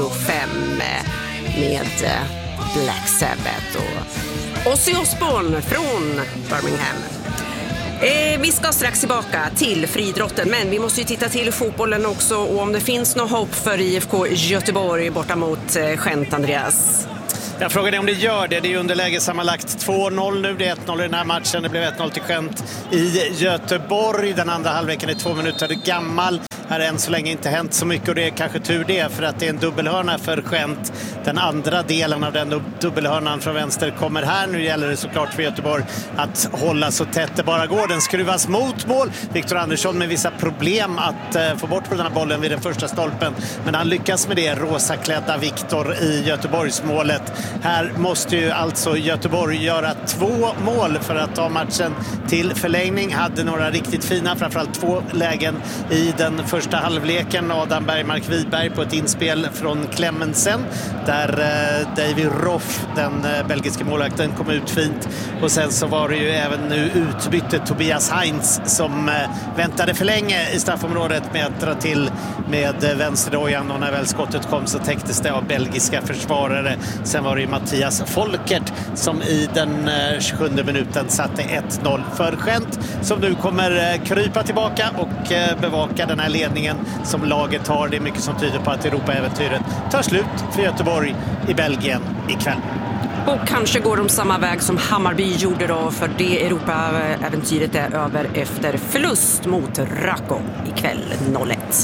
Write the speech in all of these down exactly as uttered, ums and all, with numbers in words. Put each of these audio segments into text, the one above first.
fem med Black Sabbath och Ozzy Osbourne från Birmingham. Eh, vi ska strax tillbaka till friidrotten, men vi måste ju titta till fotbollen också, och om det finns något hopp för I F K Göteborg borta mot eh, Gent, Andreas. Jag frågar dig om det gör det. Det är ju underläge sammanlagt två noll nu. Det är ett noll i den här matchen. Det blev ett noll till Gent i Göteborg. Den andra halvleken är två minuter gammal. Här har än så länge inte hänt så mycket, och det är kanske tur det, för att det är en dubbelhörna för Gent. Den andra delen av den dubbelhörnan från vänster kommer här. Nu gäller det såklart för Göteborg att hålla så tätt det bara går. Den skruvas mot mål. Viktor Andersson med vissa problem att uh, få bort på den här bollen vid den första stolpen, men han lyckas med det, rosaklädda Viktor i Göteborgsmålet. Här måste ju alltså Göteborg göra två mål för att ta matchen till förlängning. Hade några riktigt fina, framförallt två lägen i den första första halvleken. Adam Bergmark Widberg på ett inspel från Clemensen där eh, David Roff, den eh, belgiska målvakten, kom ut fint. Och sen så var det ju även nu utbytte Tobias Heinz som eh, väntade för länge i straffområdet med att dra till med eh, vänsterdojan, och när väl skottet kom så täcktes det av belgiska försvarare. Sen var det ju Mattias Folkert som i den eh, tjugosjunde minuten satte ett noll för Gent, som nu kommer eh, krypa tillbaka och eh, bevaka den här ledningen som laget har. Det är mycket som tyder på att Europa-äventyret tar slut för Göteborg i Belgien ikväll. Och kanske går de samma väg som Hammarby gjorde då, för det Europa-äventyret är över efter förlust mot Racco ikväll noll ett.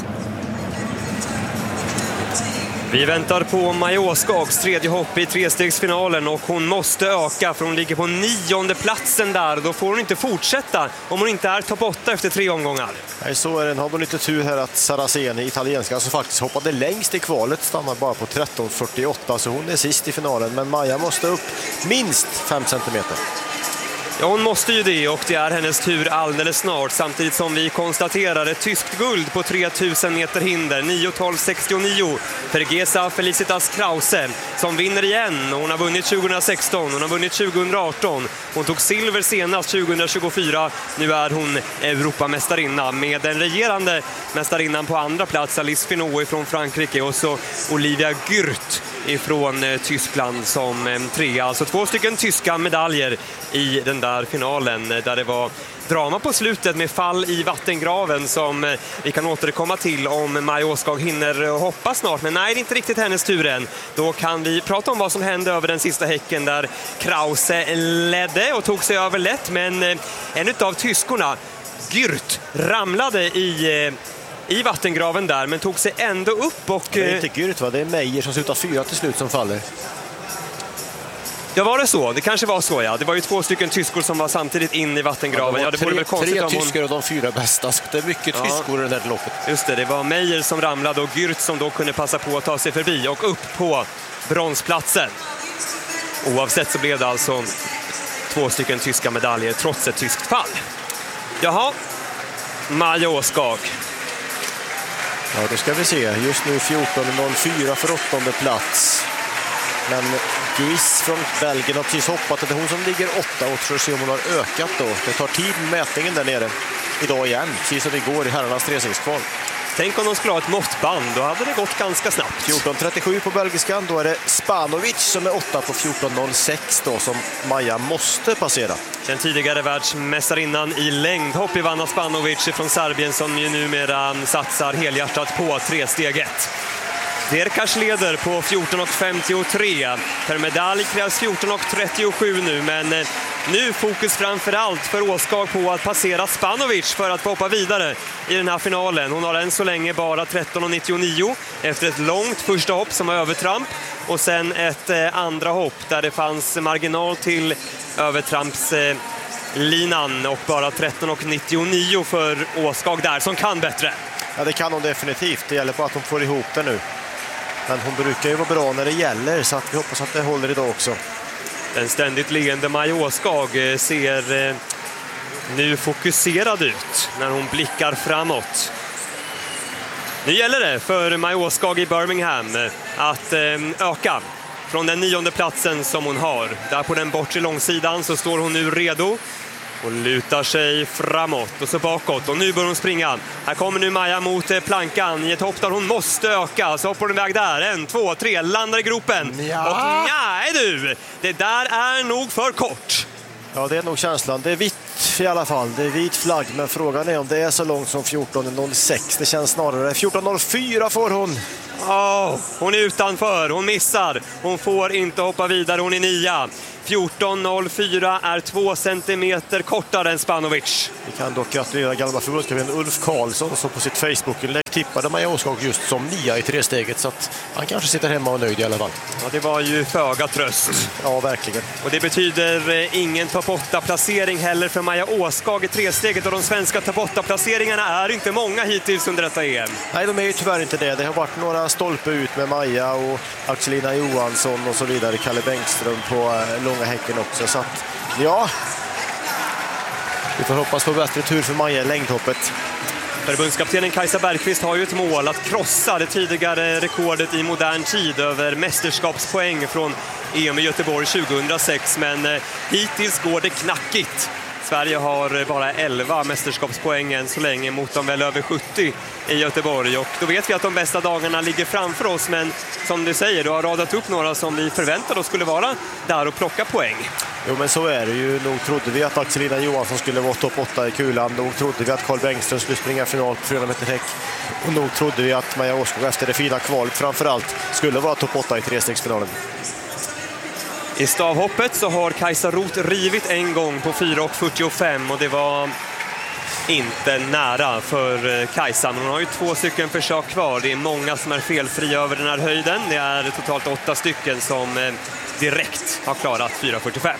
Vi väntar på Maja Åskags tredje hopp i trestegsfinalen, och hon måste öka för hon ligger på nionde platsen där. Då får hon inte fortsätta om hon inte är topp åtta efter tre omgångar. Nej, så är det. Har hon lite tur här att Saraceni, italienska, som faktiskt hoppade längst i kvalet, stannar bara på tretton fyrtioåtta, så hon är sist i finalen. Men Maja måste upp minst fem centimeter. Ja, hon måste ju det, och det är hennes tur alldeles snart, samtidigt som vi konstaterar ett tyskt guld på tre tusen meter hinder, nio tolv sextionio för Gesa Felicitas Krause, som vinner igen. Hon har vunnit tjugohundrasexton, hon har vunnit tjugohundraarton, hon tog silver senast tjugohundratjugofyra. Nu är hon Europamästarinna med den regerande mästarinnan på andra plats, Alice Finot från Frankrike, och så Olivia Gürt ifrån eh, Tyskland som eh, trea. Alltså två stycken tyska medaljer i den där finalen, där det var drama på slutet med fall i vattengraven som eh, vi kan återkomma till om Maja Åskag hinner hoppa snart. Men nej, det är inte riktigt hennes tur än. Då kan vi prata om vad som hände över den sista häcken, där Krause ledde och tog sig över lätt, men eh, en av tyskorna, Gürt, ramlade i... Eh, i vattengraven där, men tog sig ändå upp. Och det är inte Gürt, va? Det är Meijer som slutar fyra till slut som faller. Ja, var det så? Det kanske var så, ja. Det var ju två stycken tyskor som var samtidigt in i vattengraven. Ja, det, det ja, det tre, vore väl tre tyskor hon... och de fyra bästa, så det är mycket ja. tyskor i det här loppet. Just det, det var Meijer som ramlade och Gürt som då kunde passa på att ta sig förbi och upp på bronsplatsen. Oavsett så blev det alltså två stycken tyska medaljer trots ett tyskt fall. Jaha, Maja Åskag. Ja, då ska vi se. Just nu fjorton noll fyra för åttonde plats. Men Gies från Belgien har precis hoppat. Det är hon som ligger åtta, och tror se om hon har ökat då. Det tar tid med mätningen där nere idag igen, precis som igår i herrarnas trestegsval. Tänk om de skulle ha ett måttband, då hade det gått ganska snabbt. fjorton trettiosju på belgiskan, då är det Spanovic som är åtta på fjorton noll sex då, som Maja måste passera. Den tidigare världsmästarinnan i längdhopp, Ivana Spanovic från Serbien, som ju numera satsar helhjärtat på tresteget. Derkars leder på fjorton femtiotre. Per medalj krävs fjorton trettiosju nu, men nu fokus framförallt för Åskag på att passera Spanovic för att få hoppa vidare i den här finalen. Hon har än så länge bara tretton nittionio efter ett långt första hopp som var övertramp, och sen ett eh, andra hopp där det fanns marginal till övertrampslinan, eh, och bara tretton nittionio för Åskag där, som kan bättre. Ja, det kan hon definitivt. Det gäller bara att hon får ihop det nu. Men hon brukar ju vara bra när det gäller, så att vi hoppas att det håller idag också. Den ständigt leende Maja Åskag ser eh, nu fokuserad ut när hon blickar framåt. Nu gäller det för Maja Åskag i Birmingham att eh, öka från den nionde platsen som hon har. Där på den bortre långsidan så står hon nu redo och lutar sig framåt och så bakåt. Och nu börjar hon springa. Här kommer nu Maja mot plankan i ett hopp där hon måste öka. Så hoppar hon iväg där. En, två, tre. Landar i gropen. Ja. Och nej du! Det där är nog för kort. Ja, det är nog känslan. Det är vitt i alla fall. Det är vit flagg. Men frågan är om det är så långt som fjorton noll sex. Det känns snarare. fjorton noll fyra får hon. Oh, hon är utanför, hon missar. Hon får inte hoppa vidare, hon är nia. fjorton noll fyra är två centimeter kortare än Spanovic. Vi kan dock gratulera gamla förbundskapten Ulf Karlsson som på sitt Facebook-inlägg tippade Maja Åskog just som nia i tresteget. Så att han kanske sitter hemma och nöjd i alla fall. Ja, det var ju föga tröst. Ja, verkligen. Och det betyder eh, ingen topp åtta-placering heller för Maja Åskog i tresteget. Och de svenska topp åtta-placeringarna är inte många hittills under detta E M. Nej, de är ju tyvärr inte det. Det har varit några stolpe ut med Maja och Axelina Johansson och så vidare. Kalle Bengtström på eh, långa häcken också. Så att, ja, vi får hoppas på bättre tur för Maja i längdhoppet. Förbundskaptenen Kajsa Bergqvist har ju ett mål att krossa det tidigare rekordet i modern tid över mästerskapspoäng från E M i Göteborg tjugohundrasex. Men eh, hittills går det knackigt. Sverige har bara elva mästerskapspoäng än så länge mot de väl över sjuttio i Göteborg. Och då vet vi att de bästa dagarna ligger framför oss. Men som du säger, du har radat upp några som vi förväntade oss skulle vara där och plocka poäng. Jo, men så är det ju. Nog trodde vi att Axelina Johansson skulle vara topp åtta i kulan. Nog trodde vi att Carl Bengtström skulle springa final på fyra meter häck. Och nog trodde vi att Maja Åskog efter det fina kvalet framförallt skulle vara topp åtta i trestegsfinalen. I stavhoppet så har Kajsa Roth rivit en gång på fyra fyrtiofem och det var inte nära för Kajsa. Hon har ju två stycken försök kvar. Det är många som är felfria över den här höjden. Det är totalt åtta stycken som direkt har klarat fyra fyrtiofem.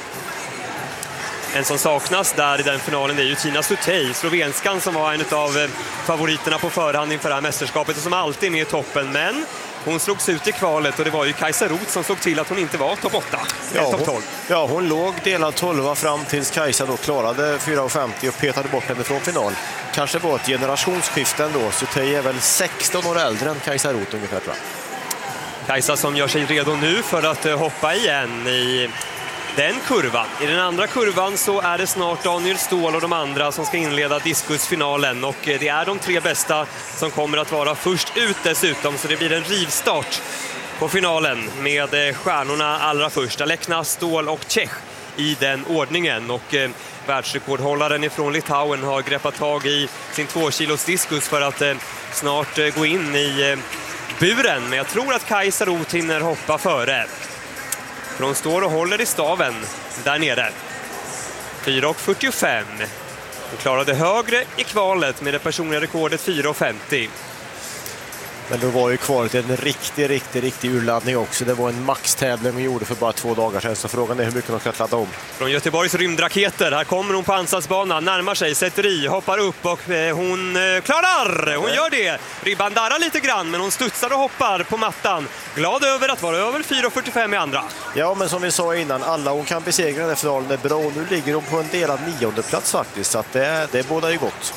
En som saknas där i den finalen, det är ju Tina Sutej, slovenskan, som var en av favoriterna på förhand inför det här mästerskapet och som alltid är med i toppen. Men hon slogs ut i kvalet och det var ju Kajsa Roth som såg till att hon inte var topp åtta. Ja, topp tolv. Ja, hon låg delad tolva fram tills Kajsa då klarade fyra femtio och petade bort henne från final. Kanske var ett generationsskifte ändå. Sutej är väl sexton år äldre än Kajsa Roth ungefär, tror jag. Kajsa som gör sig redo nu för att hoppa igen i den kurvan. I den andra kurvan så är det snart Daniel Ståhl och de andra som ska inleda diskusfinalen. Och det är de tre bästa som kommer att vara först ut dessutom. Så det blir en rivstart på finalen med stjärnorna allra först. Alekna, Ståhl och Čech i den ordningen. Och eh, världsrekordhållaren ifrån Litauen har greppat tag i sin två kilos diskus för att eh, snart eh, gå in i eh, buren. Men jag tror att Kajsa Roth hinner hoppa före. För hon står och håller i staven där nere. fyra fyrtiofem. Hon klarade högre i kvalet med det personliga rekordet fyra femtio. Men då var ju kvalet en riktig, riktig, riktig urladdning också. Det var en maxtävling vi gjorde för bara två dagar sedan. Så frågan är hur mycket de ska ladda om. Från Göteborgs rymdraketer. Här kommer hon på ansatsbanan. Närmar sig, sätter i, hoppar upp och eh, hon eh, klarar! Hon gör det. Ribban darrar lite grann, men hon studsar och hoppar på mattan. Glad över att vara över fyra fyrtiofem i andra. Ja, men som vi sa innan, alla hon kan besegra den här finalen är bra. Och nu ligger hon på en delad nionde plats faktiskt. Så att det, det bådar ju gott.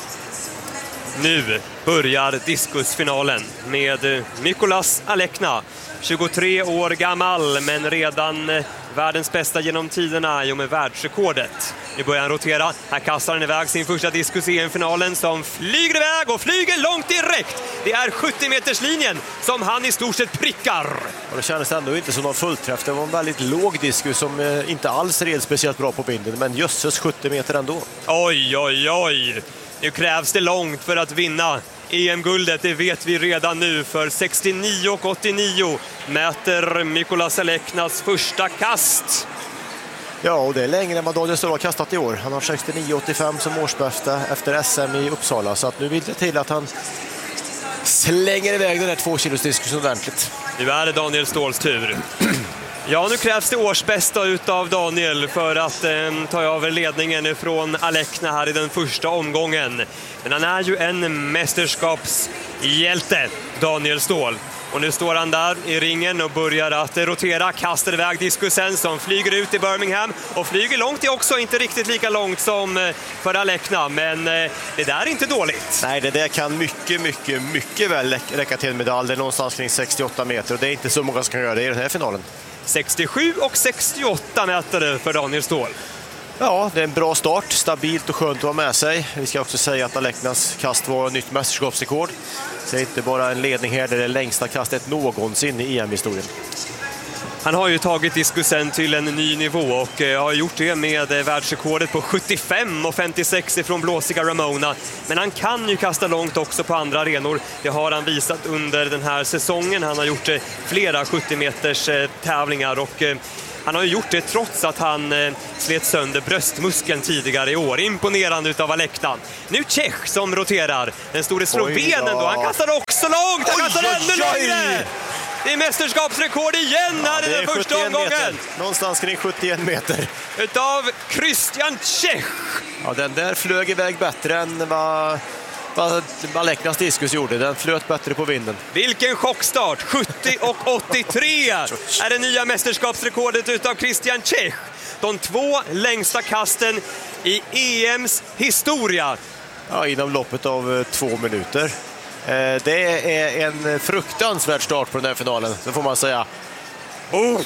Nu börjar diskusfinalen med Mykolas Alekna, tjugotre år gammal men redan världens bästa genom tiderna i och med världsrekordet. Nu börjar han rotera, här kastar han iväg sin första diskus i finalen som flyger iväg och flyger långt direkt. Det är sjuttio meters linjen som han i stort sett prickar. Och det kändes ändå inte som någon fullträff. Det var en väldigt låg diskus som inte alls red speciellt bra på binden, men jösses sjuttio meter ändå. Oj, oj, oj. Nu krävs det långt för att vinna E M-guldet, det vet vi redan nu. För sextionio och åttionio mäter Mykolas Aleknas första kast. Ja, och det är längre än vad Daniel Ståhl har kastat i år. Han har sextionio åttiofem som årsbästa efter S M i Uppsala. Så att nu vill det till att han slänger iväg den där två kilos diskus ordentligt. Nu är det Daniel Ståhls tur. Ja, nu krävs det årsbästa utav Daniel för att eh, ta över ledningen från Alekna här i den första omgången. Men han är ju en mästerskapshjälte, Daniel Ståhl. Och nu står han där i ringen och börjar att rotera, kastar iväg diskusen som flyger ut i Birmingham. Och flyger långt, är också inte riktigt lika långt som för Alekna, men det där är inte dåligt. Nej, det där kan mycket, mycket, mycket väl räcka till en medalj. Det är någonstans kring sextioåtta meter och det är inte så många som kan göra det i den här finalen. sextiosju och sextioåtta meter för Daniel Ståhl. Ja, det är en bra start. Stabilt och skönt att vara med sig. Vi ska också säga att Aleknas kast var ett nytt mästerskapsrekord. Så det är inte bara en ledning här, det är det längsta kastet någonsin i E M-historien. Han har ju tagit diskusen till en ny nivå och har gjort det med världsrekordet på sjuttiofem och femtiosex ifrån blåsiga Ramona. Men han kan ju kasta långt också på andra arenor. Det har han visat under den här säsongen. Han har gjort flera sjuttio meters tävlingar och han har ju gjort det trots att han slet sönder bröstmuskeln tidigare i år. Imponerande utav Alekna. Nu Čech som roterar. Den store slovenen då. Han kastar också långt. Han kastar ännu längre. Det är mästerskapsrekord igen här ja, i den första omgången. Meter. Någonstans kring sjuttioen meter. Utav Christian Čech. Ja, den där flög iväg bättre än vad, vad Aleknas diskus gjorde. Den flöt bättre på vinden. Vilken chockstart. sjuttio och åttiotre är det nya mästerskapsrekordet utav Christian Čech. De två längsta kasten i E M:s historia. Ja, inom loppet av två minuter. Det är en fruktansvärd start på den här finalen, så får man säga. Oh,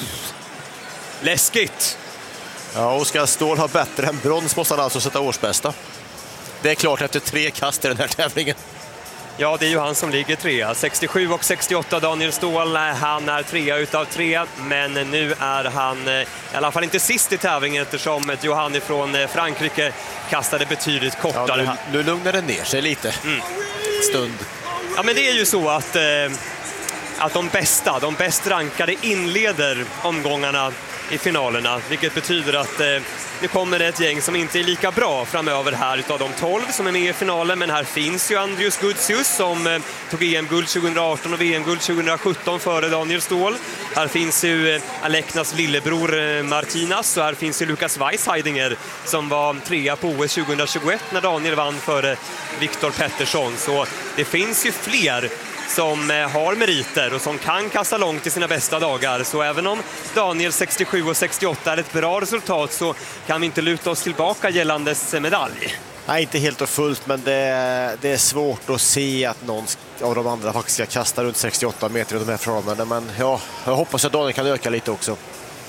läskigt. Ja, Oskar Ståhl har bättre än brons, måste han alltså sätta årsbästa. Det är klart efter tre kast i den här tävlingen. Ja, det är ju han som ligger trea. sextiosju och sextioåtta Daniel Ståhl, han är trea utav tre. Men nu är han i alla fall inte sist i tävlingen eftersom Johan från Frankrike kastade betydligt kortare. Ja, nu, nu lugnar det ner sig lite. Mm. Stund. Ja, men det är ju så att, eh, att de bästa, de bäst rankade inleder omgångarna i finalerna. Vilket betyder att eh, nu kommer det ett gäng som inte är lika bra framöver här utav de tolv som är med i finalen. Men här finns ju Andrius Gutsius som eh, tog E M-guld tjugohundraarton och V M-guld tjugohundrasjutton före Daniel Ståhl. Här finns ju eh, Aleknas lillebror eh, Martinas och här finns ju Lukas Weisheidinger som var trea på O S tjugohundratjugoett när Daniel vann före Viktor Pettersson. Så det finns ju fler som har meriter och som kan kasta långt i sina bästa dagar. Så även om Daniel sextiosju och sextioåtta är ett bra resultat så kan vi inte luta oss tillbaka gällandes medalj. Nej, inte helt och fullt, men det, det är svårt att se att någon av de andra faktiskt ska kasta runt sextioåtta meter i de här förhållandena. Men ja, jag hoppas att Daniel kan öka lite också.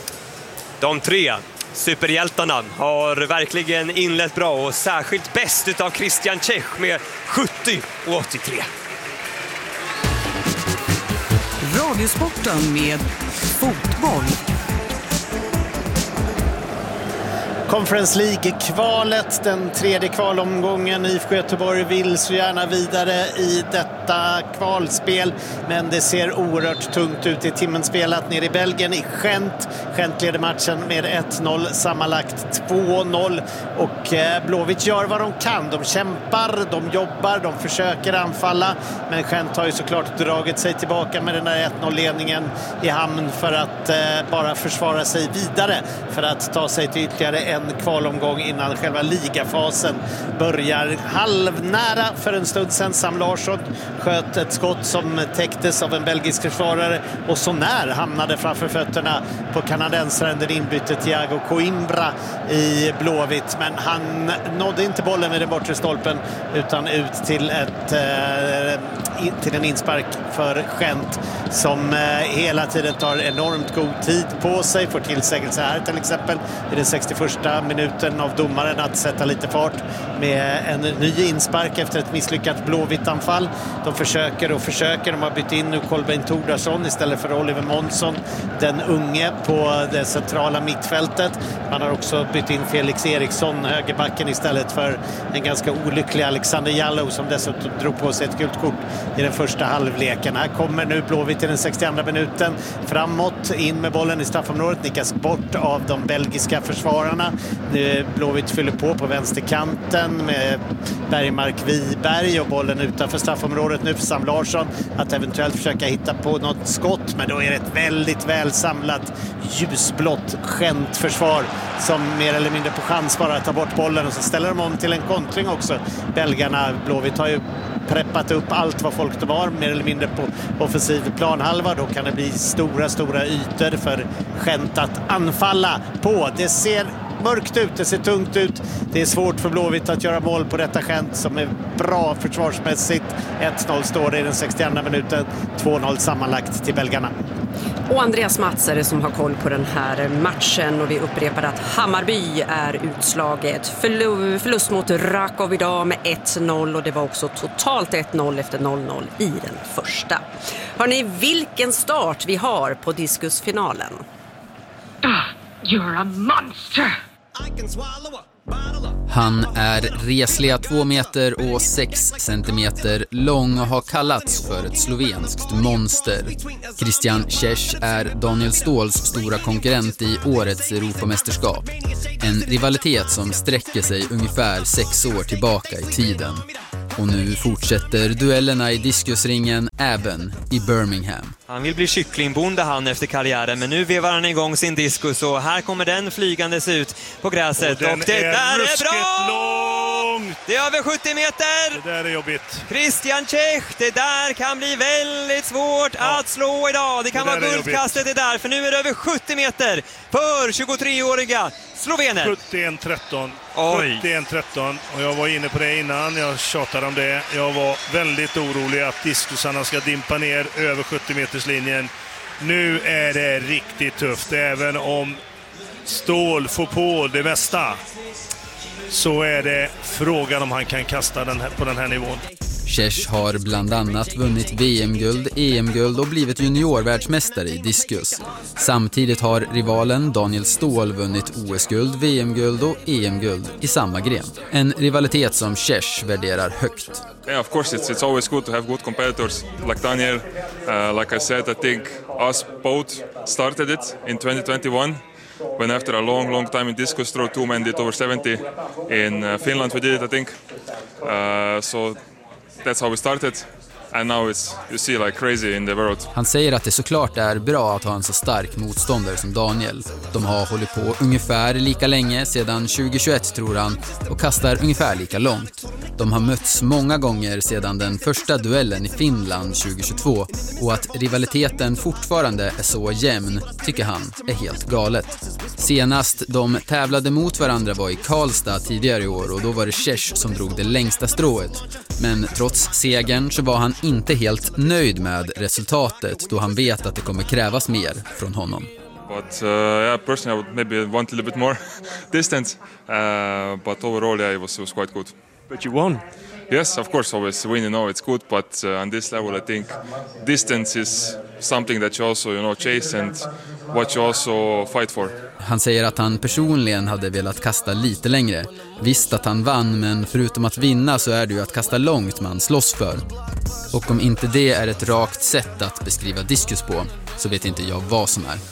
De tre superhjältarna har verkligen inlett bra och särskilt bäst utav Christian Čech med sjuttio och åttiotre. Radiosporten med fotboll. Conference League-kvalet, den tredje kvalomgången. I F K Göteborg vill så gärna vidare i detta kvalspel, men det ser oerhört tungt ut i timmen spelat nere i Belgien i Gent. Gent leder matchen med ett noll, sammanlagt två noll, och Blåvitt gör vad de kan. De kämpar, de jobbar, de försöker anfalla, men Gent har ju såklart dragit sig tillbaka med den där ett noll-ledningen i hamn för att eh, bara försvara sig vidare, för att ta sig till ytterligare en en kvalomgång innan själva ligafasen börjar. Halvnära för en stund sedan. Sam Larsson sköt ett skott som täcktes av en belgisk försvarare och så när hamnade framför fötterna på kanadensaren den inbytte Thiago Coimbra i Blåvitt, men han nådde inte bollen med den bortre stolpen utan ut till ett eh, till en inspark för Gent som eh, hela tiden tar enormt god tid på sig, får tillsägelse här till exempel i den sextioförsta minuten av domaren att sätta lite fart med en ny inspark efter ett misslyckat Blåvitt-anfall. De försöker och försöker. De har bytt in nu Kolbeinn Tordarsson istället för Oliver Månsson, den unge på det centrala mittfältet. Man har också bytt in Felix Eriksson, högerbacken, istället för en ganska olycklig Alexander Jallow som dessutom drog på sig ett gult kort i den första halvleken. Här kommer nu Blåvitt i den sextioandra minuten framåt, in med bollen i straffområdet, nickas bort av de belgiska försvararna. Blåvitt fyller på på vänsterkanten med Bergmark Wiberg och bollen utanför straffområdet nu för Sam Larsson att eventuellt försöka hitta på något skott, men då är det ett väldigt väl samlat ljusblått Gent-försvar som mer eller mindre på chans bara tar bort bollen, och så ställer de om till en kontring också. Belgarna, Blåvitt har ju preppat upp allt vad folk de har mer eller mindre på offensiv planhalva. Då kan det bli stora, stora ytor för Gent att anfalla på. Det ser mörkt ut, det ser tungt ut. Det är svårt för Blåvitt att göra mål på detta Gent som är bra försvarsmässigt. ett noll står det i den sextioandra minuten. två noll sammanlagt till belgarna. Och Andreas Mats är det som har koll på den här matchen och vi upprepar att Hammarby är utslaget. Förlu- förlust mot Rakov idag med ett noll och det var också totalt ett noll efter noll noll i den första. Hörrni, vilken start vi har på diskusfinalen. You're a monster! Han är resliga två meter och sex centimeter lång och har kallats för ett slovenskt monster. Christian Čech är Daniel Ståhls stora konkurrent i årets Europamästerskap. En rivalitet som sträcker sig ungefär sex år tillbaka i tiden. Och nu fortsätter duellerna i diskusringen även i Birmingham. Han vill bli kycklingbonde han efter karriären, men nu vevar han igång sin diskus och här kommer den flygandes ut på gräset. Och, och det är där är bra! Långt. Det är över sjuttio meter! Det där är jobbigt. Christian Čech, det där kan bli väldigt svårt ja. att slå idag. Det kan det vara guldkastet det där, för nu är det över sjuttio meter för tjugotreåriga slovener. sjuttioett tretton. sjuttioett tretton. Och jag var inne på det innan, jag tjatade om det. Jag var väldigt orolig att diskusarna ska dimpa ner över sjuttio meterslinjen. Nu är det riktigt tufft, även om Ståhl får på det mesta. Så är det frågan om han kan kasta den här, på den här nivån. Čech har bland annat vunnit V M-guld, E M-guld och blivit juniorvärldsmästare i diskus. Samtidigt har rivalen Daniel Ståhl vunnit O S-guld, V M-guld och E M-guld i samma gren. En rivalitet som Čech värderar högt. Yeah, of course, it's it's always good to have good competitors like Daniel. Uh, like I said, I think us both started it in twenty twenty-one. When after a long, long time in discus throw, two men did over seventy. In uh, Finland we did it, I think. Uh, so that's how we started. And now it's, you see, like crazy in the world. Han säger att det såklart är bra att ha en så stark motståndare som Daniel. De har hållit på ungefär lika länge, sedan tjugohundratjugoett tror han, och kastar ungefär lika långt. De har mötts många gånger sedan den första duellen i Finland tjugohundratjugotvå, och att rivaliteten fortfarande är så jämn tycker han är helt galet. Senast de tävlade mot varandra var i Karlstad tidigare i år, och då var det Čech som drog det längsta strået. Men trots segern så var han inte helt nöjd med resultatet, då han vet att det kommer krävas mer från honom. But uh, yeah, personally I would maybe want a little bit more distance. Uh, but overall, yeah, it was, it was quite good. But you won. Yes, of course, always winning, you know, it's good. But uh, on this level, I think distance is something that you also, you know, chase and what you also fight for. Han säger att han personligen hade velat kasta lite längre. Visst att han vann, men förutom att vinna så är det ju att kasta långt man slåss för. Och om inte det är ett rakt sätt att beskriva diskus på, så vet inte jag vad som är.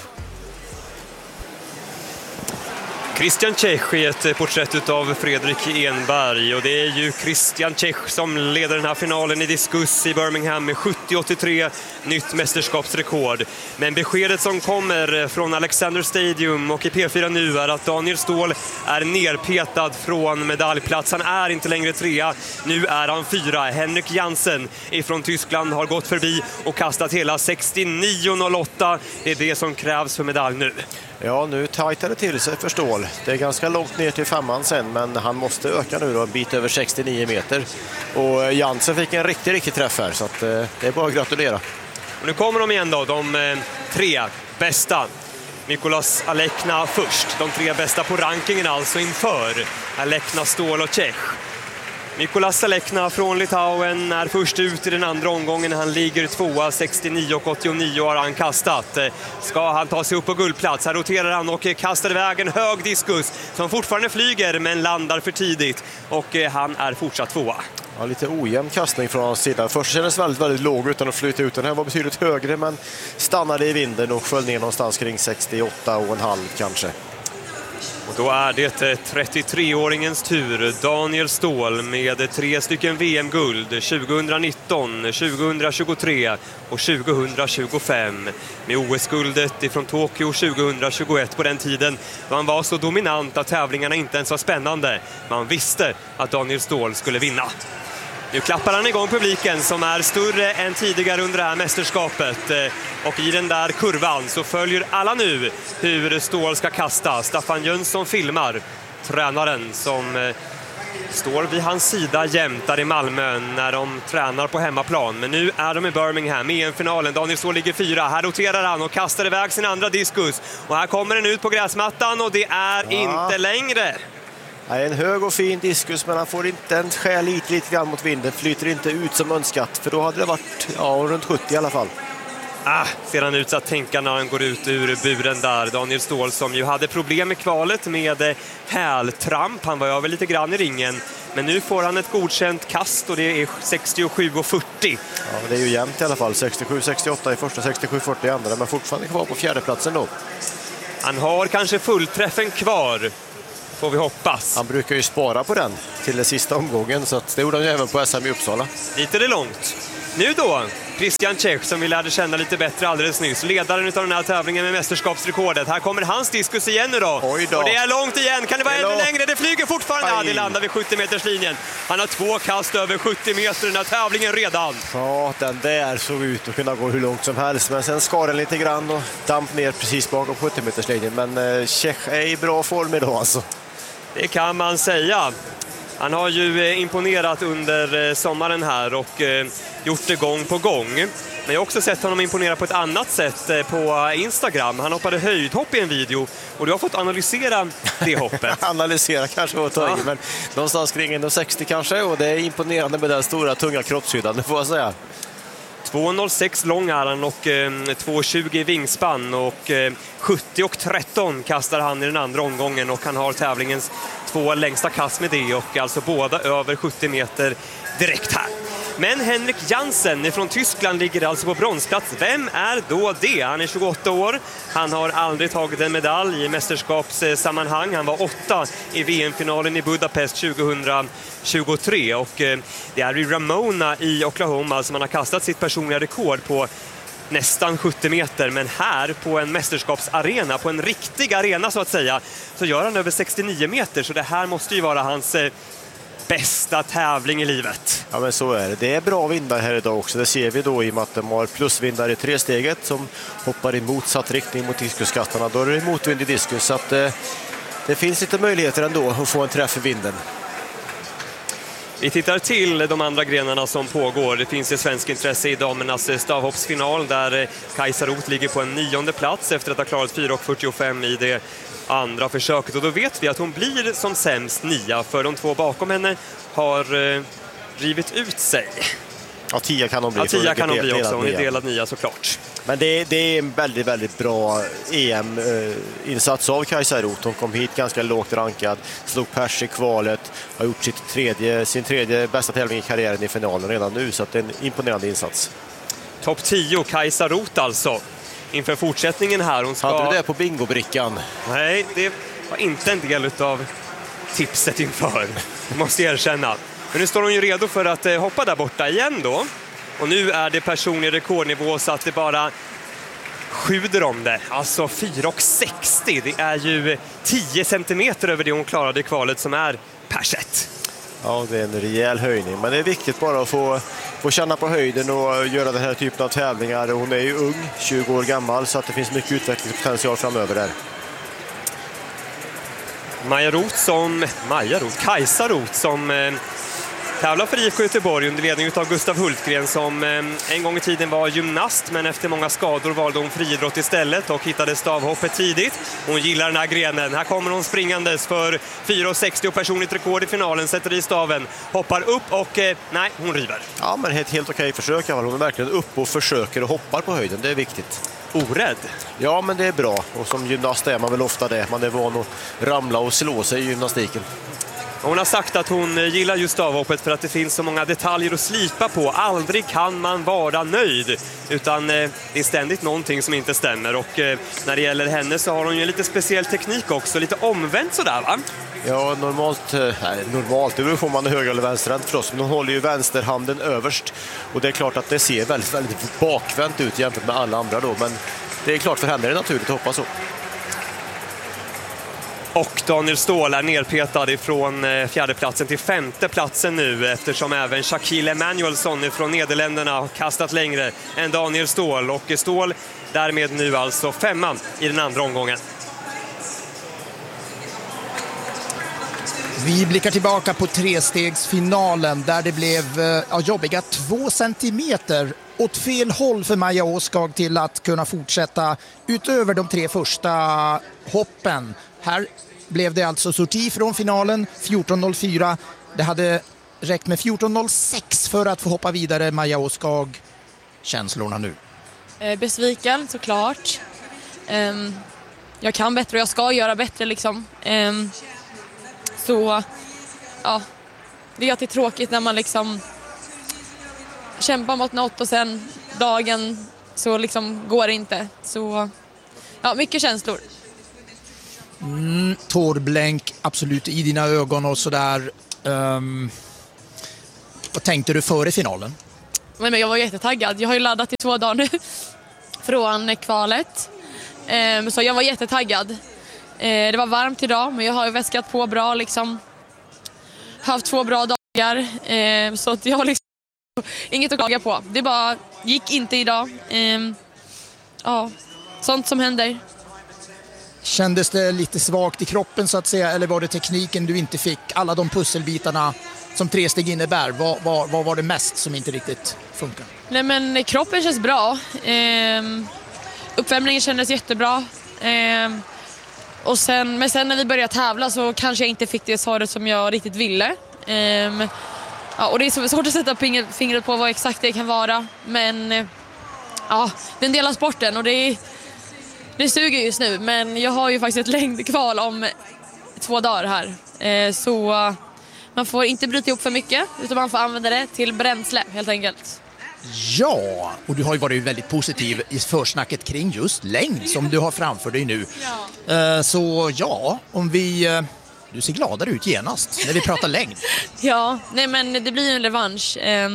Christian Čech i ett porträtt av Fredrik Enberg, och det är ju Christian Čech som leder den här finalen i diskus i Birmingham med sjuttio åttiotre, nytt mästerskapsrekord. Men beskedet som kommer från Alexander Stadium och i P fyra nu är att Daniel Ståhl är nerpetad från medaljplats. Han är inte längre trea, nu är han fyra. Henrik Jansen ifrån Tyskland har gått förbi och kastat hela sextionio noll åtta. Det är det som krävs för medalj nu. Ja, nu tajtar det till sig för Ståhl. Det är ganska långt ner till femman sen, men han måste öka nu då, en bit över sextionio meter. Och Jansen fick en riktig, riktig träff här, så att, eh, det är bara att gratulera. Och nu kommer de igen då, de eh, tre bästa. Mikolas Alekna först, de tre bästa på rankingen alltså inför Alekna, Ståhl och Čech. Mikolas Alekna från Litauen är först ut i den andra omgången. Han ligger tvåa, sextionio åttionio har han kastat. Ska han ta sig upp på guldplats? Här roterar han och kastar iväg en hög diskus som fortfarande flyger men landar för tidigt. Och han är fortsatt tvåa. Ja, lite ojämn kastning från hans sida. Först kändes väldigt, väldigt låg utan att flyta ut. Den här var betydligt högre, men stannade i vinden och föll ner någonstans kring sextioåtta och en halv kanske. Och då är det trettiotreåringens tur. Daniel Ståhl med tre stycken V M-guld tjugonitton, tjugotjugotre och tjugotjugofem. Med O S-guldet från Tokyo tjugohundratjugoett på den tiden då han var så dominant att tävlingarna inte ens var spännande. Man visste att Daniel Ståhl skulle vinna. Nu klappar han igång publiken som är större än tidigare under det här mästerskapet. Och i den där kurvan så följer alla nu hur Ståhl ska kasta. Staffan Jönsson filmar, tränaren som står vid hans sida jämt där i Malmö när de tränar på hemmaplan. Men nu är de i Birmingham i E M-finalen. Daniel Ståhl ligger fyra. Här roterar han och kastar iväg sin andra diskus. Och här kommer den ut på gräsmattan och det är ja. inte längre. Det är en hög och fin diskus, men han får inte en skär lite, lite grann mot vinden. Flyter inte ut som önskat, för då hade det varit ja, runt sjuttio i alla fall. Ah, ser han ut att tänka när han går ut ur buren där. Daniel Ståhl som ju hade problem med kvalet med hältramp. Han var över lite grann i ringen. Men nu får han ett godkänt kast och det är sextiosju och fyrtio. Ja, det är ju jämnt i alla fall. sextiosju sextioåtta i första, sextiosju fyrtio i andra. Men fortfarande kvar på fjärdeplatsen då. Han har kanske fullträffen kvar, får vi hoppas. Han brukar ju spara på den till den sista omgången, så att det gjorde han ju även på S M i Uppsala. Lite är det långt. Nu då, Christian Čech som vi lärde känna lite bättre alldeles nyss. Ledaren av den här tävlingen med mästerskapsrekordet. Här kommer hans diskus igen nu då. Oj då. Och det är långt igen. Kan det vara ännu längre? Det flyger fortfarande. Ja, det landar vid sjuttio meters linjen. Han har två kast över sjuttio meter i den här tävlingen redan. Ja, den där såg ut att kunna gå hur långt som helst. Men sen skar den lite grann och damp ner precis bakom sjuttio meters linjen. Men eh, Čech är i bra form idag alltså. Det kan man säga. Han har ju imponerat under sommaren här och gjort det gång på gång. Men jag har också sett honom imponera på ett annat sätt på Instagram. Han hoppade höjdhopp i en video och du har fått analysera det hoppet. Analysera kanske var taget, ja. Men någonstans kring en sextio kanske, och det är imponerande med den stora tunga kroppshyddan, det får jag säga. två noll sex lång är han och eh, två tjugo i vingspann och eh, sjuttio och tretton kastar han i den andra omgången och han har tävlingens två längsta kast med det och alltså båda över sjuttio meter direkt här. Men Henrik Jansen från Tyskland ligger alltså på bronsplats. Vem är då det? Han är tjugoåtta år. Han har aldrig tagit en medalj i mästerskapssammanhang. Han var åtta i V M-finalen i Budapest tjugohundratjugotre. Och eh, det är i Ramona i Oklahoma som han har kastat sitt personliga rekord på nästan sjuttio meter. Men här på en mästerskapsarena, på en riktig arena så att säga, så gör han över sextionio meter. Så det här måste ju vara hans eh, bästa tävling i livet. Ja, men så är det. Det är bra vindar här idag också. Det ser vi då i och med att de har plusvindar i tre steget som hoppar i motsatt riktning mot diskuskastarna. Då är det motvind i diskus, så att eh, det finns lite möjligheter ändå att få en träff i vinden. Vi tittar till de andra grenarna som pågår. Det finns ett svensk intresse i damernas stavhoppsfinal där Kajsa Roth ligger på en nionde plats efter att ha klarat fyra fyrtiofem i det andra försöket. Och då vet vi att hon blir som sämst nia, för de två bakom henne har eh, rivit ut sig. Ja, tia kan hon bli. Ja, tia kan hon bli också. Hon är delad nia såklart. Men det, det är en väldigt, väldigt bra E M-insats av Kajsa Roth. Hon kom hit ganska lågt rankad, slog pers i kvalet, har gjort sitt tredje, sin tredje bästa tävling i karriären i finalen redan nu, så att det är en imponerande insats. Topp tio, Kajsa Roth alltså. Inför fortsättningen här. Hon ska... Hade du det på bingobrickan? Nej, det var inte en del av tipset inför. Måste jag erkänna. Men nu står hon ju redo för att eh, hoppa där borta igen då. Och nu är det personlig rekordnivå så att det bara sjuder om det. Alltså fyra sextio. Det är ju tio centimeter över det hon klarade i kvalet som är perset. Ja, det är en rejäl höjning. Men det är viktigt bara att få, få känna på höjden och göra den här typen av tävlingar. Hon är ju ung, tjugo år gammal, så att det finns mycket utvecklingspotential framöver där. Maja Roth som... Maja Roth, Kajsa Roth som... Eh, tävlar för I F K Göteborg under ledning av Gustav Hultgren som eh, en gång i tiden var gymnast, men efter många skador valde hon friidrott istället och hittade stavhoppet tidigt. Hon gillar den här grenen. Här kommer hon springandes för fyra sextio personligt rekord i finalen, sätter i staven, hoppar upp och eh, nej, hon river. Ja, men ett helt okej försök. Hon är verkligen upp och försöker och hoppar på höjden. Det är viktigt. Orädd? Ja, men det är bra. Och som gymnast är man väl ofta det. Man är van att ramla och slå sig i gymnastiken. Hon har sagt att hon gillar just stavhoppet för att det finns så många detaljer att slipa på. Aldrig kan man vara nöjd, utan det är ständigt någonting som inte stämmer. Och när det gäller henne så har hon ju en lite speciell teknik också, lite omvänt sådär va? Ja, normalt, nej, normalt, det beror på om man är höger eller vänsterhänt förstås. Men hon håller ju vänsterhanden överst. Och det är klart att det ser väldigt, väldigt bakvänt ut jämfört med alla andra då. Men det är klart för henne är det naturligt att hoppa så. Och Daniel Ståhl är nerpetad ifrån fjärdeplatsen till femteplatsen nu, eftersom även Shaquille Emanuelsson från Nederländerna har kastat längre än Daniel Ståhl. Och Ståhl därmed nu alltså femman i den andra omgången. Vi blickar tillbaka på trestegsfinalen där det blev ja, jobbiga två centimeter åt fel håll för Maja Åskag till att kunna fortsätta utöver de tre första hoppen. Här blev det alltså sorti från finalen fjorton noll fyra. Det hade räckt med fjorton noll sex för att få hoppa vidare. Maja Åskag, känslorna nu? Eh, besviken såklart. Eh, jag kan bättre och jag ska göra bättre liksom. Eh, så ja, det är alltid tråkigt när man liksom kämpar mot något och sen dagen så liksom går det inte. Så ja, mycket känslor. Mm, tårblänk absolut i dina ögon och sådär. Um, vad tänkte du före finalen? Men jag var jättetaggad. Jag har ju laddat i två dagar nu från kvalet. Um, så jag var jättetaggad. Uh, det var varmt idag men jag har ju väskat på bra liksom. Haft två bra dagar. Uh, så att jag har liksom inget att klaga på. Det bara gick inte idag. Um, ja, sånt som händer. Kändes det lite svagt i kroppen så att säga, eller var det tekniken du inte fick? Alla de pusselbitarna som tre steg innebär, vad, vad, vad var det mest som inte riktigt funkar? Nej men kroppen känns bra. Ehm, uppvärmningen kändes jättebra. Ehm, och sen, men sen när vi började tävla så kanske jag inte fick det svaret som jag riktigt ville. Ehm, ja, och det är så svårt att sätta fingret på vad exakt det kan vara. Men ja, det är en del av sporten och det är Det suger just nu, men jag har ju faktiskt ett längdkval om två dagar här. Eh, så man får inte bryta ihop för mycket, utan man får använda det till bränsle helt enkelt. Ja, och du har ju varit väldigt positiv i försnacket kring just längd som du har framför dig nu. Ja. Eh, så ja, om vi... Eh, du ser gladare ut genast när vi pratar längd. Ja, nej men det blir ju en revansch. Eh,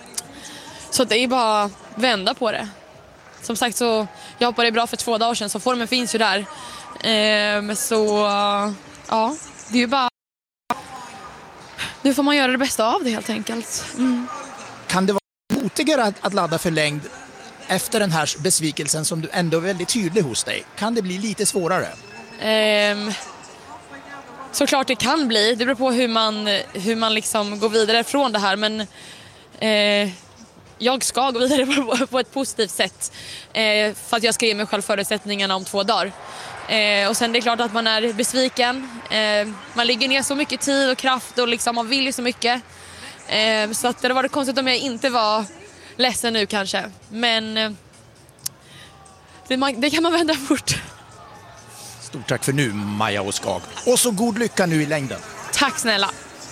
så det är bara att vända på det. Som sagt så jag hoppade bra för två dagar sedan så formen finns ju där. Ehm, så ja, det är ju bara nu får man göra det bästa av det helt enkelt. Mm. Kan det vara motigare att, att ladda för längd efter den här besvikelsen som du ändå är väldigt tydlig hos dig? Kan det bli lite svårare? Ehm, såklart det kan bli. Det beror på hur man, hur man liksom går vidare från det här men eh, jag ska gå vidare på, på ett positivt sätt eh, för att jag ska ge mig själv förutsättningarna om två dagar. Eh, och sen det är klart att man är besviken. Eh, man lägger ner så mycket tid och kraft och liksom, man vill ju så mycket. Eh, så att det var det konstigt om jag inte var ledsen nu kanske. Men eh, det, man, det kan man vända fort. Stort tack för nu, Maja Åskag. Och så god lycka nu i längden. Tack snälla.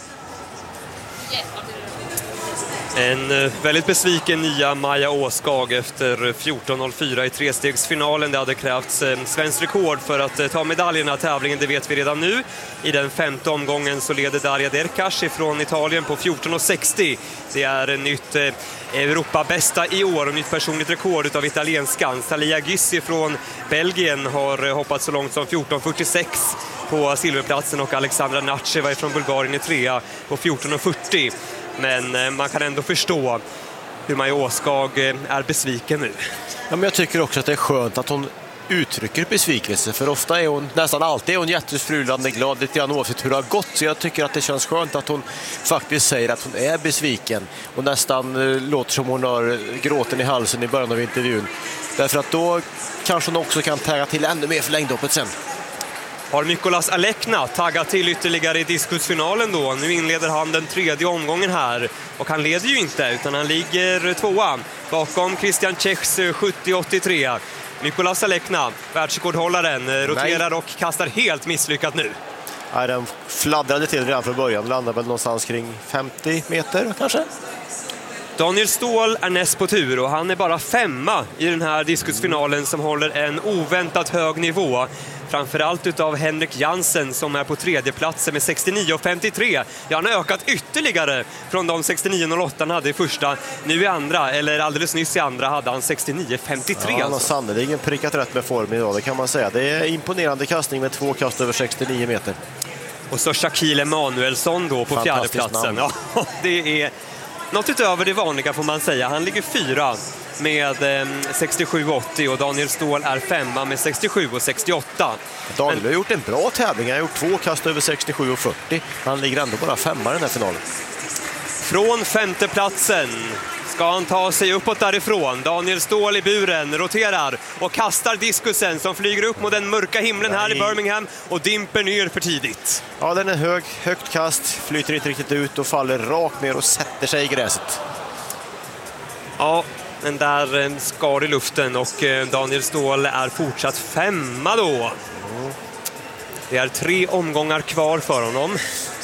En väldigt besviken nya Maja Åskag efter fjorton noll fyra i trestegsfinalen. Det hade krävts svensk rekord för att ta medaljerna i tävlingen, det vet vi redan nu. I den femte omgången så leder Daria Derkash från Italien på fjorton sextio. Det är nytt Europa bästa i år och nytt personligt rekord utav italienskan. Salia Gyssi från Belgien har hoppat så långt som fjorton fyrtiosex på silverplatsen och Alexandra Natcheva från Bulgarien i trea på fjorton fyrtio. Men man kan ändå förstå hur Maja Åskag är besviken nu. Ja, men jag tycker också att det är skönt att hon uttrycker besvikelse. För ofta är hon, nästan alltid är hon jättefrulande glad lite grann oavsett hur det har gått. Så jag tycker att det känns skönt att hon faktiskt säger att hon är besviken. Och nästan eh, låter som hon har gråten i halsen i början av intervjun. Därför att då kanske hon också kan tagga till ännu mer för längdhoppet sen. Har Mykolas Alekna taggat till ytterligare i diskusfinalen då. Nu inleder han den tredje omgången här. Och han leder ju inte utan han ligger tvåa bakom Christian Czechs sjuttio åttiotre. Mykolas Alekna, världsrekordhållaren, roterar och kastar helt misslyckat nu. Ja, den fladdrade till redan från början. Landar väl någonstans kring femtio meter kanske. Daniel Ståhl är näst på tur och han är bara femma i den här diskusfinalen som håller en oväntat hög nivå. Framförallt utav Henrik Jansen som är på tredje platsen med sextionio femtiotre. Ja, han har ökat ytterligare från de sextionio noll åtta han hade i första. Nu i andra, eller alldeles nyss i andra, hade han sextionio femtiotre. Ja, han har alltså. sannolikt prickat rätt med form idag, det kan man säga. Det är imponerande kastning med två kast över sextionio meter. Och så Shaquille Emanuelsson då på fjärde platsen. Ja, det är något utöver det vanliga får man säga. Han ligger fyra med sextiosju åttio och Daniel Ståhl är femma med sextiosju sextioåtta. Daniel har gjort en bra tävling. Han har gjort två kast över sextiosju fyrtio. Han ligger ändå bara femma i den här finalen. Från femteplatsen ska han ta sig uppåt därifrån. Daniel Ståhl i buren roterar och kastar diskusen som flyger upp mot den mörka himlen här i Birmingham och dimper ner för tidigt. Ja, den är hög, högt kast, flyter inte riktigt ut och faller rakt ner och sätter sig i gräset. Ja, den där skar i luften och Daniel Ståhl är fortsatt femma då. Mm. Det är tre omgångar kvar för honom.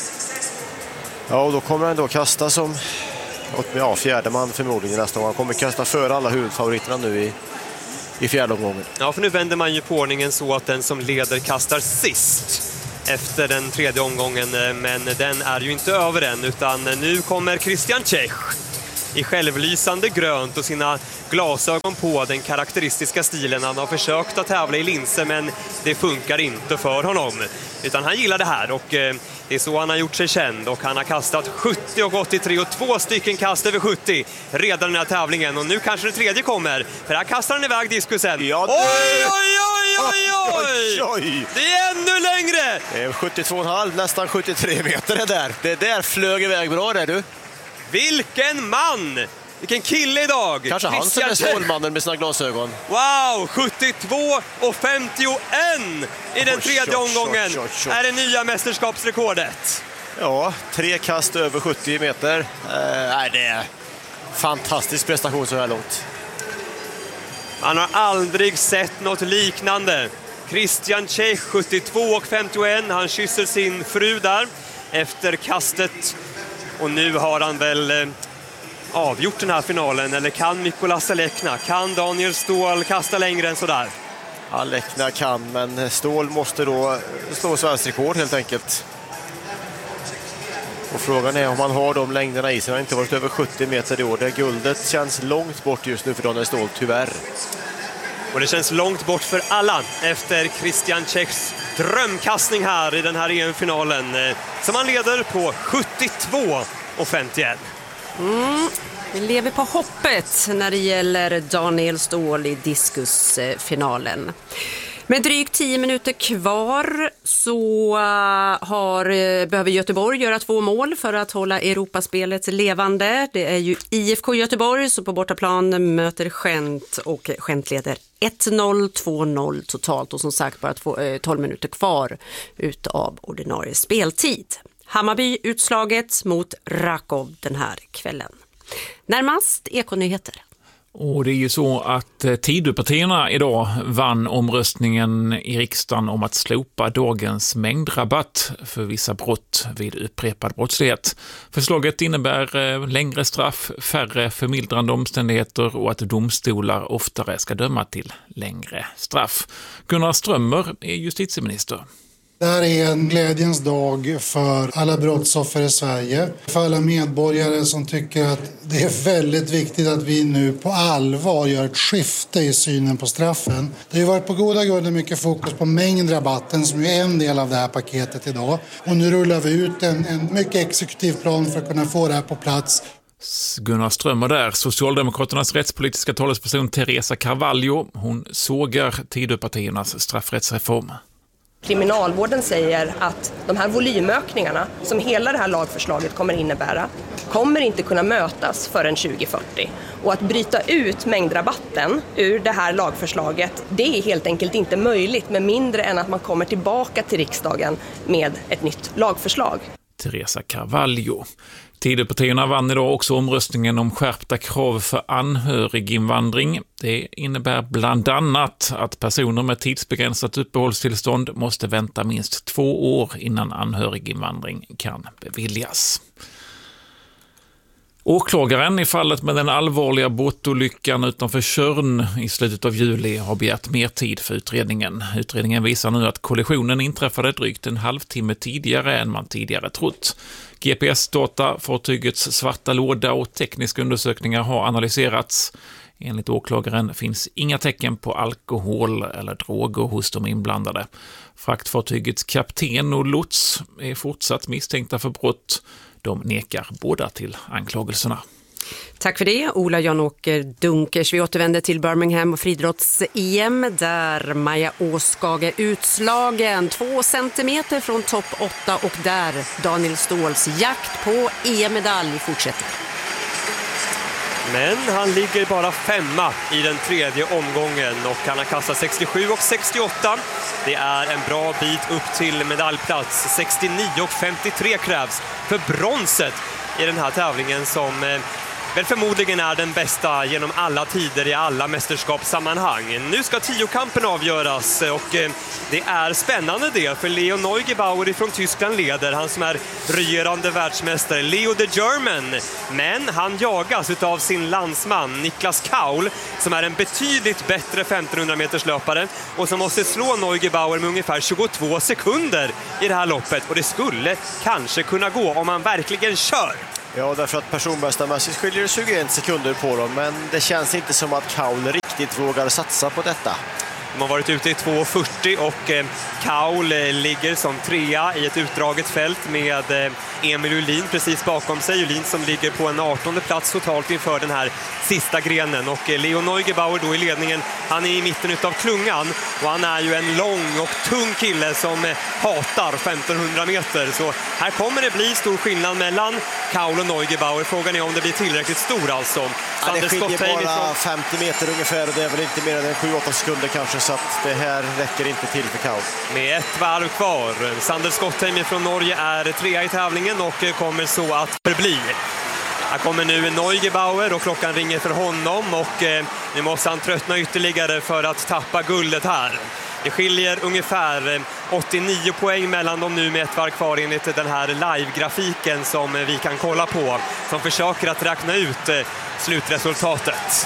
Ja, och då kommer han då kasta som ja, fjärde man förmodligen nästa gång. Han kommer kasta för alla huvudfavoriterna nu i, i fjärde omgången. Ja, för nu vänder man ju på ordningen så att den som leder kastar sist efter den tredje omgången. Men den är ju inte över än, utan nu kommer Christian Čech i självlysande grönt och sina glasögon på, den karaktäristiska stilen. Han har försökt att tävla i linser, men det funkar inte för honom. Utan han gillar det här och eh, det är så han har gjort sig känd. Och han har kastat sjuttio och åttiotre och två stycken kast över sjuttio redan den här tävlingen. Och nu kanske det tredje kommer, för här kastar han iväg diskusen. Ja, det... oj, oj, oj, oj, oj, oj, oj! Det är ännu längre! Det är sjuttiotvå komma fem, nästan sjuttiotre meter det där. Det där flög iväg bra där, du. Vilken man! Vilken kille idag! Kanske han som är Stålmannen med sina glasögon. Wow, sjuttiotvå och femtioen i den tredje omgången är det nya mästerskapsrekordet. Ja, tre kast över sjuttio meter. Uh, nej, det är fantastisk prestation så här långt. Man har aldrig sett något liknande. Christian Čech, sjuttiotvå och femtioen. Han kysser sin fru där efter kastet. Och nu har han väl eh, avgjort den här finalen. Eller kan Mikolas Alekna? Kan Daniel Ståhl kasta längre än sådär? Alekna kan, men Ståhl måste då slå svensk rekord helt enkelt. Och frågan är om man har de längderna i sig. Han har inte varit över sjuttio meter i år. Det guldet känns långt bort just nu för Daniel Ståhl, tyvärr. Och det känns långt bort för alla efter Christian Čechs drömkastning här i den här E M-finalen. Som han leder på sjuttiotvå och femtioen. Mm. Vi lever på hoppet när det gäller Daniel Ståhl i diskusfinalen. Med drygt tio minuter kvar så har, behöver Göteborg göra två mål för att hålla Europaspelet levande. Det är ju I F K Göteborg som på bortaplan möter Gent och Gent leder ett noll, två noll totalt och som sagt bara två, tolv minuter kvar utav ordinarie speltid. Hammarby utslaget mot Rakov den här kvällen. Närmast Ekonyheter. Och det är ju så att Tidöpartierna idag vann omröstningen i riksdagen om att slopa dagens mängdrabatt för vissa brott vid upprepad brottslighet. Förslaget innebär längre straff, färre förmildrande omständigheter och att domstolar oftare ska döma till längre straff. Gunnar Strömmer är justitieminister. Det här är en glädjens dag för alla brottsoffer i Sverige. För alla medborgare som tycker att det är väldigt viktigt att vi nu på allvar gör ett skifte i synen på straffen. Det har ju varit på goda grunder mycket fokus på mängdrabatten som är en del av det här paketet idag. Och nu rullar vi ut en, en mycket exekutiv plan för att kunna få det här på plats. Gunnar Strömmer där, Socialdemokraternas rättspolitiska talesperson Teresa Carvalho. Hon sågar Tidöpartiernas straffrättsreform. Kriminalvården säger att de här volymökningarna som hela det här lagförslaget kommer innebära kommer inte kunna mötas förrän tjugo fyrtio. Och att bryta ut mängdrabatten ur det här lagförslaget, det är helt enkelt inte möjligt med mindre än att man kommer tillbaka till riksdagen med ett nytt lagförslag. Teresa Carvalho. Tidöpartierna vann idag också omröstningen om skärpta krav för anhöriginvandring. Det innebär bland annat att personer med tidsbegränsat uppehållstillstånd måste vänta minst två år innan anhöriginvandring kan beviljas. Åklagaren i fallet med den allvarliga båtolyckan utanför Tjörn i slutet av juli har begärt mer tid för utredningen. Utredningen visar nu att kollisionen inträffade drygt en halvtimme tidigare än man tidigare trott. G P S-data, fartygets svarta låda och tekniska undersökningar har analyserats. Enligt åklagaren finns inga tecken på alkohol eller droger hos de inblandade. Fraktfartygets kapten och lots är fortsatt misstänkta för brott. De nekar båda till anklagelserna. Tack för det, Ola Jan-Åker Dunkers. Vi återvänder till Birmingham och friidrotts-E M där Maja Åskag är utslagen två centimeter från topp åtta och där Daniel Ståhls jakt på E M-medalj fortsätter. Men han ligger bara femma i den tredje omgången och han har kastat sextiosju och sextioåtta. Det är en bra bit upp till medaljplats. sextionio och femtiotre krävs för bronset i den här tävlingen som eh, väl förmodligen är den bästa genom alla tider i alla mästerskapssammanhang. Nu ska tiokampen avgöras och eh, det är spännande det för Leo Neugebauer från Tyskland leder, han som är regerande världsmästare, Leo the German. Men han jagas av sin landsman Niklas Kaul som är en betydligt bättre femtonhundra meters löpare och som måste slå Neugebauer med ungefär tjugotvå sekunder i det här loppet och det skulle kanske kunna gå om man verkligen kör. Ja, därför att personbästamässigt skiljer det tjugoen sekunder på dem, men det känns inte som att Kaul riktigt vågar satsa på detta. De har varit ute i två fyrtio och eh, Kaul eh, ligger som trea i ett utdraget fält med eh, Emil Julin precis bakom sig. Julin som ligger på en artonde plats totalt inför den här sista grenen. Och eh, Leo Neugebauer då i ledningen, han är i mitten utav klungan och han är ju en lång och tung kille som eh, hatar femtonhundra meter. Så här kommer det bli stor skillnad mellan Kaul och Neugebauer. Frågan är om det blir tillräckligt stor alltså. Ja, det skiljer bara femtio meter ungefär och det är väl inte mer än sju åtta sekunder kanske. Så att det här räcker inte till för Kaul. Med ett varv kvar. Sander Skottheim från Norge är trea i tävlingen och kommer så att förbli. Här kommer nu Neugebauer och klockan ringer för honom och eh, nu måste han tröttna ytterligare för att tappa guldet här. Det skiljer ungefär åttionio poäng mellan dem nu med ett varv kvar enligt den här live-grafiken som vi kan kolla på. Som försöker att räkna ut eh, slutresultatet.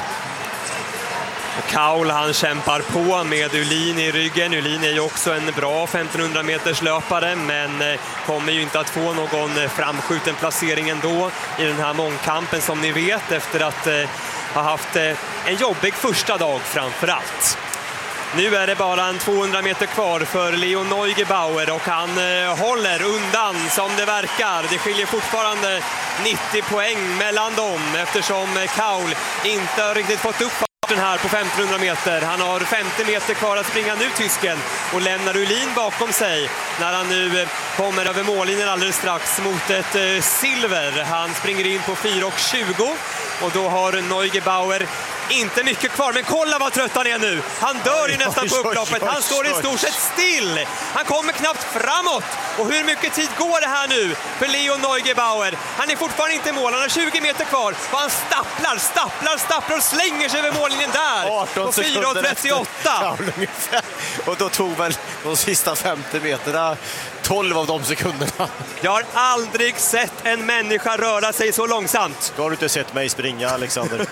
Och Kaul han kämpar på med Ulin i ryggen. Ulin är ju också en bra femtonhundra meters löpare men kommer ju inte att få någon framskjuten placering ändå i den här mångkampen som ni vet efter att eh, ha haft eh, en jobbig första dag framför allt. Nu är det bara en tvåhundra meter kvar för Leo Neugebauer och han eh, håller undan som det verkar. Det skiljer fortfarande nittio poäng mellan dem eftersom eh, Kaul inte har riktigt fått upp den här på femtonhundra meter. Han har femtio meter kvar att springa nu, tysken, och lämnar Ulin bakom sig när han nu kommer över mållinjen alldeles strax mot ett eh, silver. Han springer in på fyra och tjugo och då har Neugebauer inte mycket kvar, men kolla vad trött han är nu. Han dör ju nästan på upploppet. Han står i stort sett still. Han kommer knappt framåt. Och hur mycket tid går det här nu för Leo Neugebauer? Han är fortfarande inte i mål. Han har tjugo meter kvar. Och han stapplar, stapplar, stapplar och slänger sig över mållinjen där. På fyra och trettioåtta. Och då tog väl de sista femtio meterna tolv av de sekunderna. Jag har aldrig sett en människa röra sig så långsamt. Då har du inte sett mig springa, Alexander.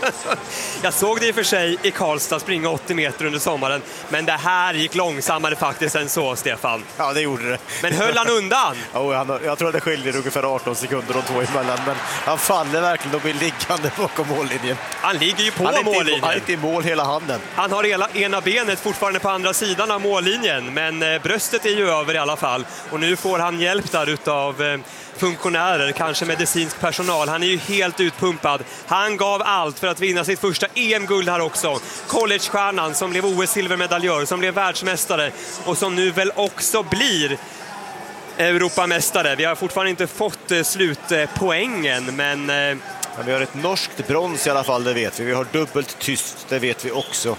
Jag såg det i och för sig i Karlstad springa åttio meter under sommaren. Men det här gick långsammare faktiskt än så, Stefan. Ja, det gjorde det. Men höll han undan? Ja, han, jag tror att det skiljer ungefär arton sekunder de två emellan. Men han faller verkligen och blir liggande bakom mållinjen. Han ligger ju på han mållinjen. Han är inte i mål hela handen. Han har hela, ena benet fortfarande på andra sidan av mållinjen. Men eh, bröstet är ju över i alla fall. Och nu får han hjälp där utav eh, funktionärer, kanske medicinsk personal. Han är ju helt utpumpad. Han gav allt för att vinna sitt första E M-guld här också. Collegestjärnan som blev O S-silvermedaljör, som blev världsmästare och som nu väl också blir Europamästare. Vi har fortfarande inte fått eh, slutpoängen, men... Eh... Ja, vi har ett norskt brons i alla fall, det vet vi. Vi har dubbelt tyst, det vet vi också.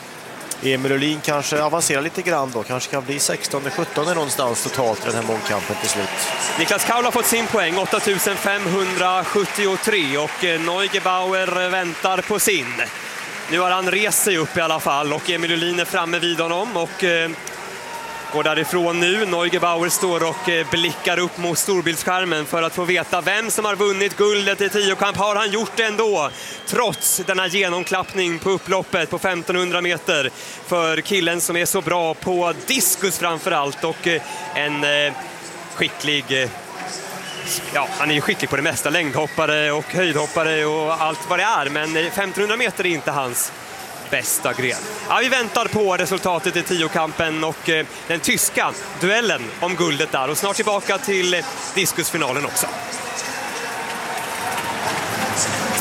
Emil Ulin kanske avancerar lite grann då. Kanske kan bli sexton sjutton någonstans totalt i den här mångkampen till slut. Niklas Kaul har fått sin poäng, åtta tusen femhundrasjuttiotre, och Neugebauer väntar på sin. Nu har han rest sig upp i alla fall och Emil Ulin är framme vid honom och eh, går därifrån nu. Neugebauer står och eh, blickar upp mot storbildsskärmen för att få veta vem som har vunnit guldet i tiokamp. Har han gjort det ändå? Trots denna genomklappning på upploppet på femtonhundra meter för killen som är så bra på diskus framförallt och eh, en eh, skicklig... Eh, Ja, han är ju skicklig på det mesta, längdhoppare och höjdhoppare och allt vad det är, men femtonhundra meter är inte hans bästa gren. Ja, vi väntar på resultatet i tiokampen och eh, den tyska duellen om guldet där, och snart tillbaka till eh, diskusfinalen också.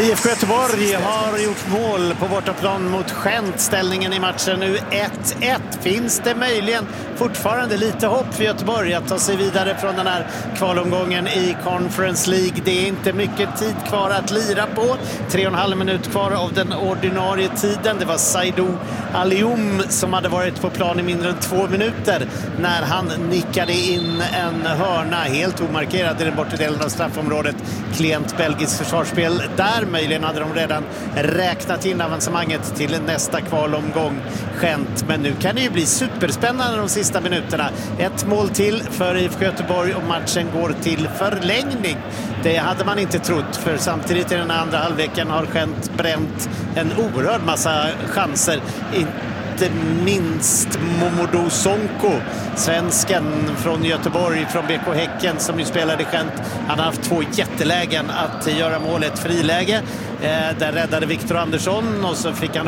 I F K Göteborg har gjort mål på bortaplan mot Gent. Ställningen i matchen nu ett ett. Finns det möjligen fortfarande lite hopp för Göteborg att ta sig vidare från den här kvalomgången i Conference League? Det är inte mycket tid kvar att lira på. Tre och en halv minut kvar av den ordinarie tiden. Det var Saidou Alioum som hade varit på plan i mindre än två minuter när han nickade in en hörna helt omarkerad i den bortre delen av straffområdet. Klient belgiskt försvarsspel. Där möjligen hade de redan räknat in avancemanget till nästa kvalomgång Gent. Men nu kan det ju bli superspännande de sista minuterna. Ett mål till för I F K Göteborg och matchen går till förlängning. Det hade man inte trott, för samtidigt i den andra halvleken har Gent bränt en oerhörd massa chanser. Inte minst Momodou Sonko, svensken från Göteborg, från B K Häcken som ju spelade i Gent. Han har haft två jättelägen att göra målet. Friläge, eh, där räddade Victor Andersson och så fick han